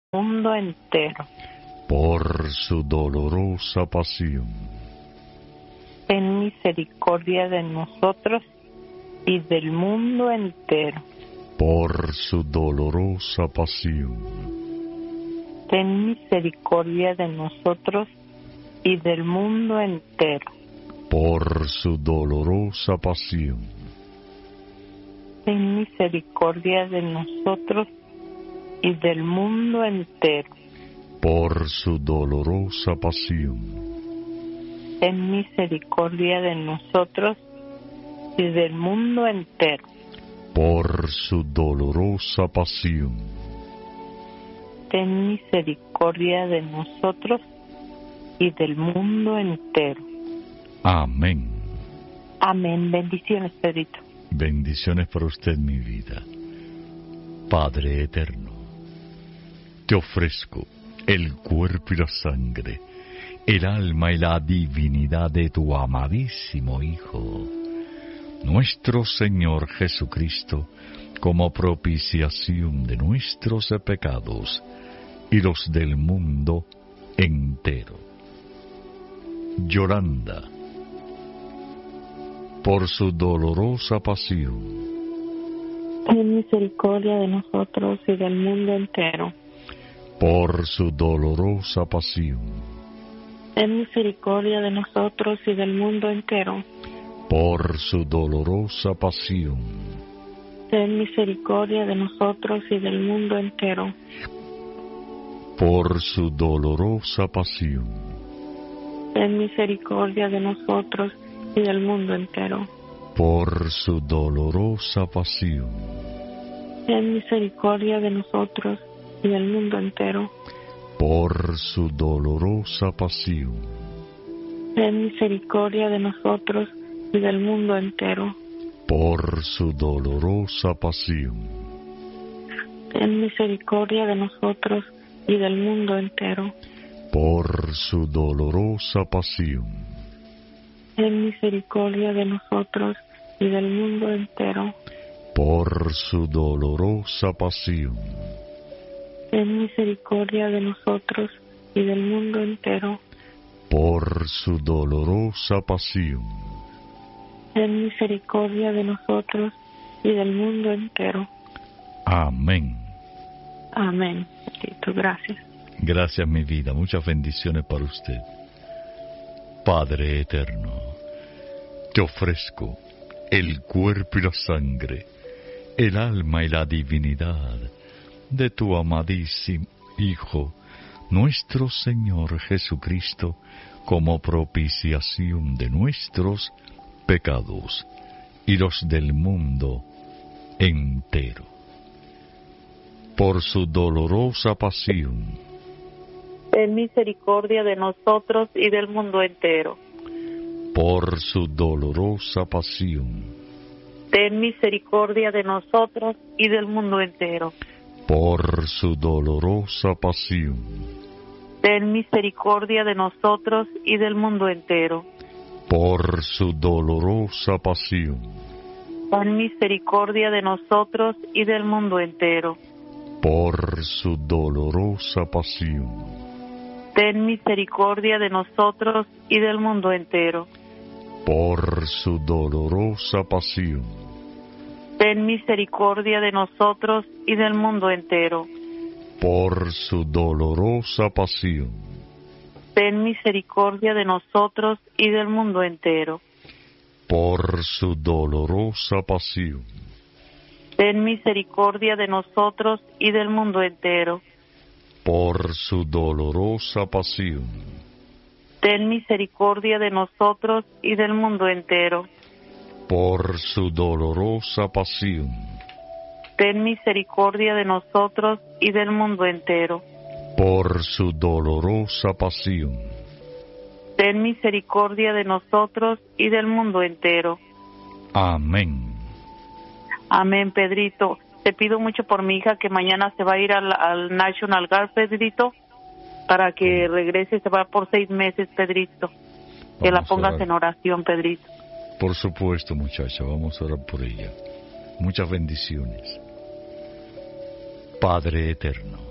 mundo entero. Por su dolorosa pasión, Ten misericordia de nosotros y del mundo entero. por su dolorosa pasión, Ten misericordia de nosotros y del mundo entero. por su dolorosa pasión, Ten misericordia de nosotros y del mundo entero. por su dolorosa pasión, Ten misericordia de nosotros y del mundo entero. por su dolorosa pasión, Ten misericordia de nosotros y del mundo entero. amén. Amén. Bendiciones, Pedrito. Bendiciones para usted, mi vida. Padre eterno, te ofrezco el cuerpo y la sangre, el alma y la divinidad de tu amadísimo Hijo, nuestro Señor Jesucristo, como propiciación de nuestros pecados y los del mundo entero. Yolanda, por su dolorosa pasión, Ten misericordia de nosotros y del mundo entero. por su dolorosa pasión, Ten misericordia de nosotros y del mundo entero. por su dolorosa pasión, Ten misericordia de nosotros y del mundo entero. por su dolorosa pasión, Ten misericordia de nosotros y del mundo entero. por su dolorosa pasión, Ten misericordia de nosotros y del mundo entero. por su dolorosa pasión, Ten misericordia de nosotros y del mundo entero. por su dolorosa pasión, Ten misericordia de nosotros y del mundo entero. por su dolorosa pasión, Ten misericordia de nosotros y del mundo entero. por su dolorosa pasión, Ten misericordia de nosotros y del mundo entero. por su dolorosa pasión, Ten misericordia de nosotros y del mundo entero. amén. Amén. Bendito, gracias. Gracias, mi vida. Muchas bendiciones para usted. Padre eterno, te ofrezco el cuerpo y la sangre, el alma y la divinidad de tu amadísimo Hijo, nuestro Señor Jesucristo, como propiciación de nuestros pecados y los del mundo entero. Por su dolorosa pasión, Ten misericordia de nosotros y del mundo entero. por su dolorosa pasión, Ten misericordia de nosotros y del mundo entero. por su dolorosa pasión, Ten misericordia de nosotros y del mundo entero. por su dolorosa pasión, Ten misericordia de nosotros y del mundo entero. por su dolorosa pasión, Ten misericordia de nosotros y del mundo entero. por su dolorosa pasión, Ten misericordia de nosotros y del mundo entero. por su dolorosa pasión, Ten misericordia de nosotros y del mundo entero. por su dolorosa pasión, Ten misericordia de nosotros y del mundo entero. por su dolorosa pasión, Ten misericordia de nosotros y del mundo entero. por su dolorosa pasión, Ten misericordia de nosotros y del mundo entero. por su dolorosa pasión, Ten misericordia de nosotros y del mundo entero. amén. Amén, Pedrito. Te pido mucho por mi hija que mañana se va a ir al National Guard, Pedrito, para que regrese. Se va por 6 meses, Pedrito. Que la Vamos a pongas orar. en oración, Pedrito. Por supuesto, muchacha, vamos a orar por ella. Muchas bendiciones. Padre eterno,